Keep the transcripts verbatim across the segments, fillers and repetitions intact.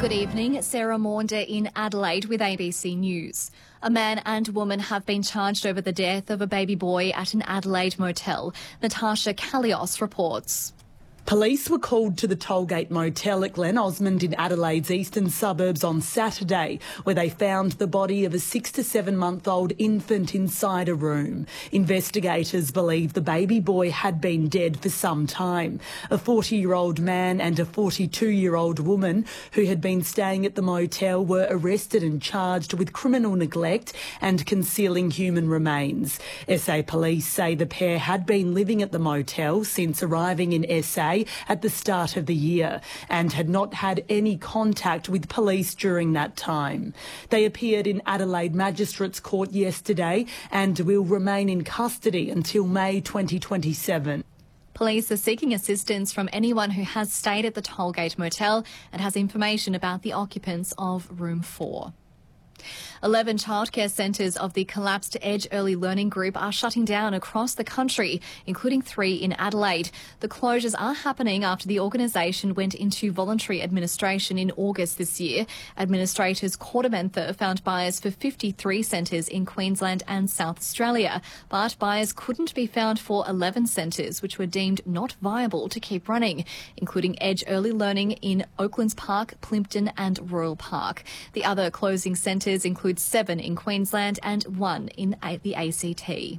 Good evening, Sarah Maunder in Adelaide with A B C News. A man and woman have been charged over the death of a baby boy at an Adelaide motel. Natasha Kalios reports. Police were called to the Tollgate Motel at Glen Osmond in Adelaide's eastern suburbs on Saturday, where they found the body of a six to seven month old infant inside a room. Investigators believe the baby boy had been dead for some time. A forty-year-old man and a forty-two-year-old woman who had been staying at the motel were arrested and charged with criminal neglect and concealing human remains. S A Police say the pair had been living at the motel since arriving in S A at the start of the year and had not had any contact with police during that time. They appeared in Adelaide Magistrates Court yesterday and will remain in custody until May twenty twenty-seven. Police are seeking assistance from anyone who has stayed at the Tollgate Motel and has information about the occupants of room four. Eleven childcare centres of the collapsed Edge Early Learning Group are shutting down across the country, including three in Adelaide. The closures are happening after the organisation went into voluntary administration in August this year. Administrators KordaMentha found buyers for fifty-three centres in Queensland and South Australia, but buyers couldn't be found for eleven centres, which were deemed not viable to keep running, including Edge Early Learning in Oaklands Park, Plympton and Royal Park. The other closing centres include seven in Queensland and one in the A C T.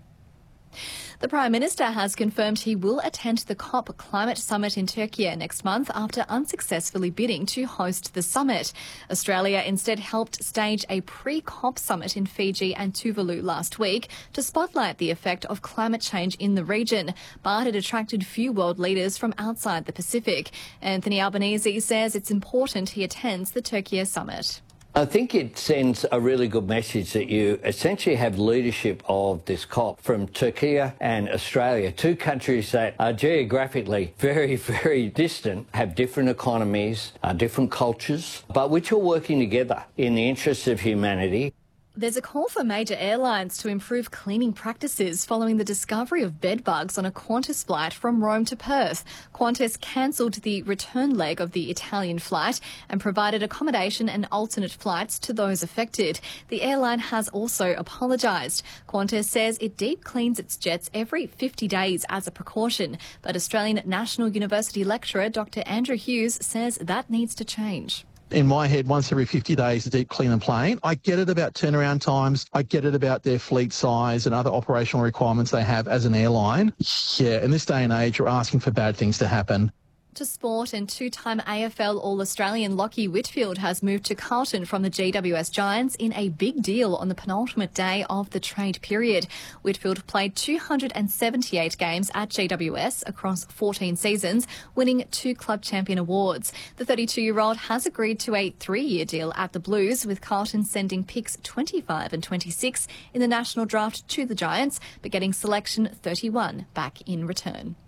The Prime Minister has confirmed he will attend the COP Climate Summit in Turkey next month after unsuccessfully bidding to host the summit. Australia instead helped stage a pre-COP summit in Fiji and Tuvalu last week to spotlight the effect of climate change in the region, but it attracted few world leaders from outside the Pacific. Anthony Albanese says it's important he attends the Turkey summit. I think it sends a really good message that you essentially have leadership of this COP from Turkey and Australia, two countries that are geographically very, very distant, have different economies, uh, different cultures, but which are working together in the interests of humanity. There's a call for major airlines to improve cleaning practices following the discovery of bedbugs on a Qantas flight from Rome to Perth. Qantas cancelled the return leg of the Italian flight and provided accommodation and alternate flights to those affected. The airline has also apologised. Qantas says it deep cleans its jets every fifty days as a precaution, but Australian National University lecturer Doctor Andrew Hughes says that needs to change. In my head, once every fifty days to deep clean a plane. I get it about turnaround times. I get it about their fleet size and other operational requirements they have as an airline. Yeah, in this day and age, you're asking for bad things to happen. To sport, and two-time A F L All-Australian Lachie Whitfield has moved to Carlton from the G W S Giants in a big deal on the penultimate day of the trade period. Whitfield played two hundred seventy-eight games at G W S across fourteen seasons, winning two club champion awards. The thirty-two-year-old has agreed to a three-year deal at the Blues, with Carlton sending picks twenty-five and twenty-six in the national draft to the Giants, but getting selection thirty-one back in return.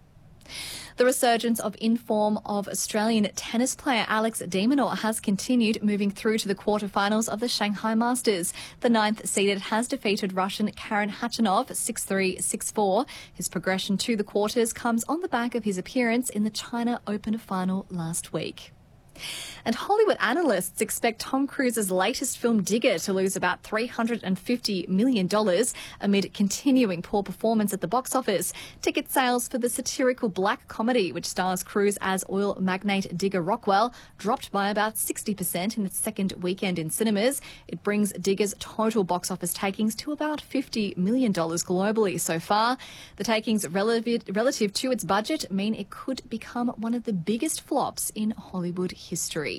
The resurgence of inform of Australian tennis player Alex de Minaur has continued, moving through to the quarterfinals of the Shanghai Masters. The ninth seeded has defeated Russian Karen Khachanov six three, six four. His progression to the quarters comes on the back of his appearance in the China Open final last week. And Hollywood analysts expect Tom Cruise's latest film Digger to lose about three hundred fifty million dollars amid continuing poor performance at the box office. Ticket sales for the satirical black comedy, which stars Cruise as oil magnate Digger Rockwell, dropped by about sixty percent in its second weekend in cinemas. It brings Digger's total box office takings to about fifty million dollars globally so far. The takings relative, relative to its budget mean it could become one of the biggest flops in Hollywood history.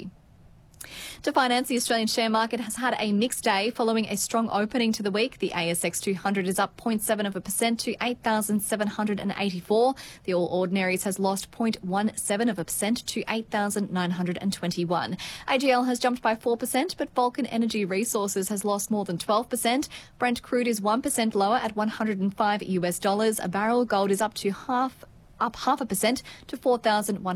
To finance, the Australian share market has had a mixed day following a strong opening to the week. The A S X two hundred is up zero point seven of a percent to eight thousand seven hundred eighty-four. The All Ordinaries has lost zero point one seven of a percent to eight thousand nine hundred twenty-one. A G L has jumped by four percent, but Vulcan Energy Resources has lost more than twelve percent. Brent crude is one percent lower at one hundred five US dollars a barrel. Gold is up to half, up half a percent to four thousand one hundred